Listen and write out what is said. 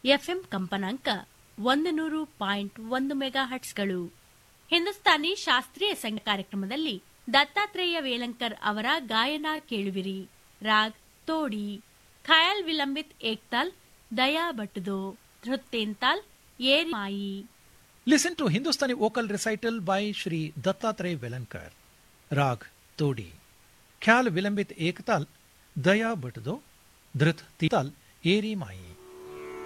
FM ಕಂಪನಾಂಕ 100.1 ಮೆಗಾಹರ್ಟ್ಸ್ಗಳು. ಹಿಂದೂಸ್ತಾನಿ ಶಾಸ್ತ್ರೀಯ ಸಂಗೀತ ಕಾರ್ಯಕ್ರಮದಲ್ಲಿ ದತ್ತಾತ್ರೇಯ ವೇಲಂಕರ್ ಅವರ ಗಾಯನ ಕೇಳುವಿರಿ. ರಾಗ್ ತೋಡಿ, ಖಯಾಲ್ ವಿಲಂಬಿತ್ ಏಕ್ತಾಲ್, ದಯಾ ಬಟ್ದೋ, ಧೃತ್ತೇಂತಾಲ್, ಏರಿ ಮಾಯಿ. Listen to Hindustani vocal recital by Shri Dattatreya Velankar. Rag Todi, Khyal Vilambit Ektal, Daya Bhatdo, Dhrit Tal, Eri Mai.